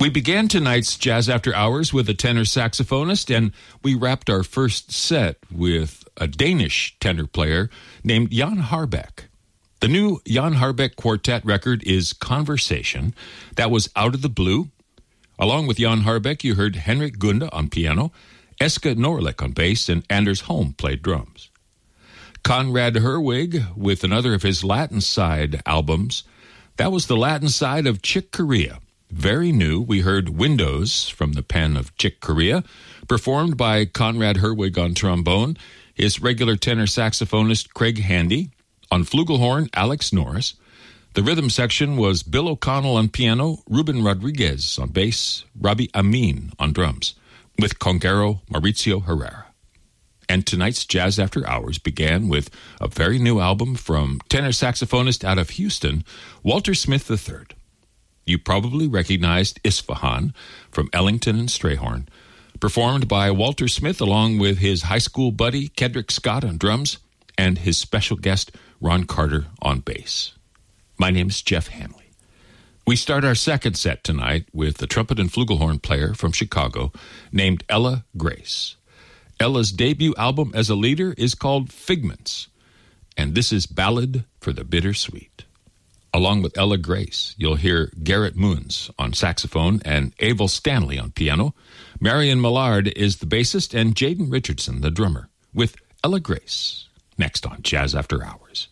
We began tonight's Jazz After Hours with a tenor saxophonist, and we wrapped our first set with a Danish tenor player named Jan Harbeck. The new Jan Harbeck Quartet record is Conversation. That was Out of the Blue. Along with Jan Harbeck, you heard Henrik Gunde on piano, Eske Norlik on bass, and Anders Holm played drums. Conrad Herwig with another of his Latin side albums. That was the Latin side of Chick Corea. Very new, we heard Windows from the pen of Chick Corea, performed by Conrad Herwig on trombone, his regular tenor saxophonist Craig Handy, on flugelhorn Alex Norris. The rhythm section was Bill O'Connell on piano, Ruben Rodriguez on bass, Robbie Amin on drums, with conguero Mauricio Herrera. And tonight's Jazz After Hours began with a very new album from tenor saxophonist out of Houston, Walter Smith III. You probably recognized Isfahan from Ellington and Strayhorn, performed by Walter Smith along with his high school buddy Kedrick Scott on drums and his special guest Ron Carter on bass. My name is Jeff Hanley. We start our second set tonight with the trumpet and flugelhorn player from Chicago named Ella Grace. Ella's debut album as a leader is called Figments, and this is Ballad for the Bittersweet. Along with Ella Grace, you'll hear Garrett Moons on saxophone and Abel Stanley on piano. Marion Millard is the bassist and Jaden Richardson the drummer, with Ella Grace next on Jazz After Hours.